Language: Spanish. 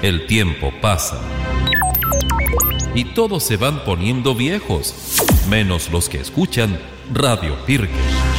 El tiempo pasa y todos se van poniendo viejos, menos los que escuchan Radio Pirque.